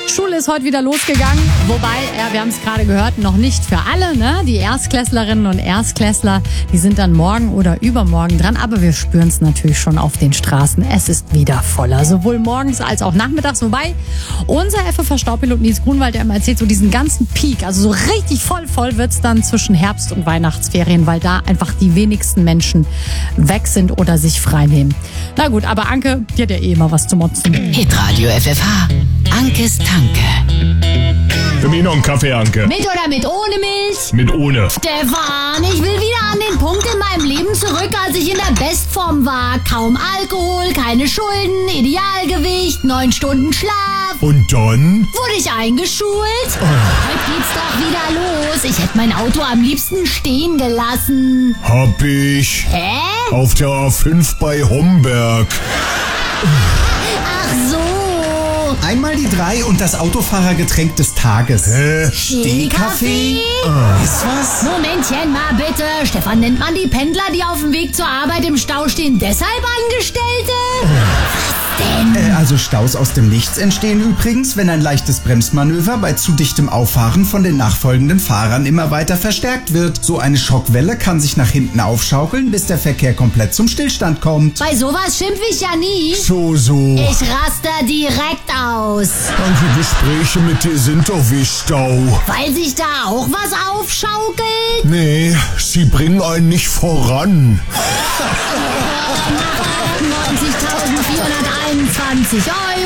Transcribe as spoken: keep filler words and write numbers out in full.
Schule ist heute wieder losgegangen, wobei, ja, wir haben es gerade gehört, noch nicht für alle, ne? Die Erstklässlerinnen und Erstklässler, die sind dann morgen oder übermorgen dran, aber wir spüren es natürlich schon auf den Straßen. Es ist wieder voller, sowohl morgens als auch nachmittags, wobei unser F F V-Staupilot Nils Grunwald, der immer erzählt, so diesen ganzen Peak, also so richtig voll, voll wird's dann zwischen Herbst- und Weihnachtsferien, weil da einfach die wenigsten Menschen weg sind oder sich frei nehmen. Na gut, aber Anke, die hat ja eh immer was zu motzen. Hitradio F F H. Ankes Tanke. Für mich noch einen Kaffee, Anke. Mit oder mit ohne Milch? Mit ohne. Stefan, ich will wieder an den Punkt in meinem Leben zurück, als ich in der Bestform war. Kaum Alkohol, keine Schulden, Idealgewicht, neun Stunden Schlaf. Und dann? Wurde ich eingeschult? Oh. Heute geht's doch wieder los. Ich hätte mein Auto am liebsten stehen gelassen. Hab ich. Hä? Auf der A fünf bei Homberg. Ach so. Einmal die drei und das Autofahrergetränk des Tages. Hä? Stehkaffee? Oh. Ist was? Momentchen mal bitte. Stefan, nennt man die Pendler, die auf dem Weg zur Arbeit im Stau stehen, deshalb Angestellte? Was denn? Äh, also Staus aus dem Nichts entstehen übrigens, wenn ein leichtes Bremsmanöver bei zu dichtem Auffahren von den nachfolgenden Fahrern immer weiter verstärkt wird. So eine Schockwelle kann sich nach hinten aufschaukeln, bis der Verkehr komplett zum Stillstand kommt. Bei sowas schimpf ich ja nie. So, so. Ich raste direkt aus. Anke, Gespräche mit dir sind doch wie Stau. Weil sich da auch was aufschaukelt? Nee, sie bringen einen nicht voran. neunzigtausendvierhunderteinundzwanzig Euro.